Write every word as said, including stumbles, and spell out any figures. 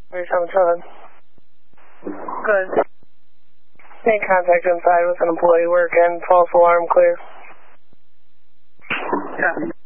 three seven seven. Good. Make contact inside with an employee working. False alarm clear. Yeah.